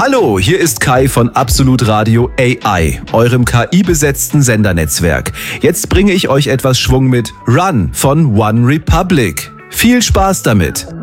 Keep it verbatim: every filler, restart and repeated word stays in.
Hallo, hier ist Kai von Absolut Radio A I, eurem K I-besetzten Sendernetzwerk. Jetzt bringe ich euch etwas Schwung mit Run von One Republic. Viel Spaß damit!